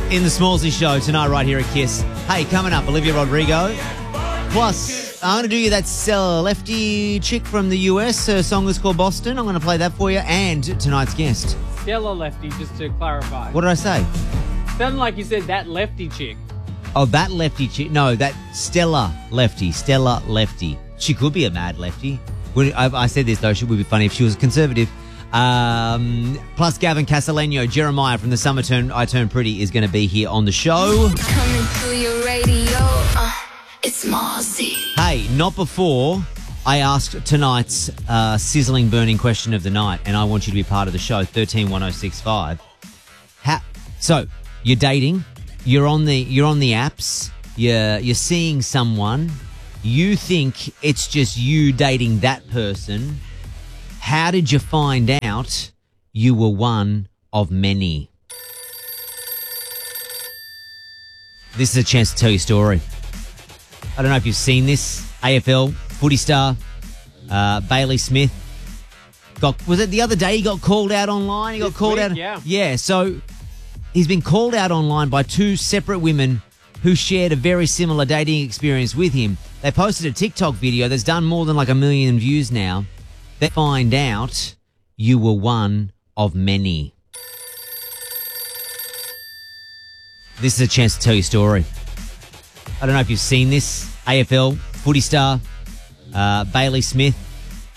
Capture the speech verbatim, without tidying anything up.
in the Smallsy Show tonight right here at Kiss. Hey, coming up, Olivia Rodrigo. Plus, I'm going to do you that Stella Lefty chick from the U S. Her song is called Boston. I'm going to play that for you. And tonight's guest. Stella Lefty, just to clarify. What did I say? Sounded like you said that Lefty chick. Oh, that Lefty chick. No, that Stella Lefty. Stella Lefty. She could be a mad lefty. Would- I, I said this, though. She would be funny if she was conservative. Um, plus, Gavin Castellano, Jeremiah from the Summer Turn I Turn Pretty is going to be here on the show. Coming through your radio, uh, it's Smallsy. Hey, not before I asked tonight's uh, sizzling, burning question of the night, and I want you to be part of the show, thirteen one oh six five. How, so, you're dating, you're on the you're on the apps, you're, you're seeing someone, you think it's just you dating that person. How did you find out you were one of many? This is a chance to tell your story. I don't know if you've seen this. A F L footy star uh, Bailey Smith got was it the other day he got called out online? He got This called week, out. yeah. Yeah. So he's been called out online by two separate women who shared a very similar dating experience with him. They posted a TikTok video that's done more than like a million views now. They find out you were one of many. This is a chance to tell your story. I don't know if you've seen this. A F L footy star uh, Bailey Smith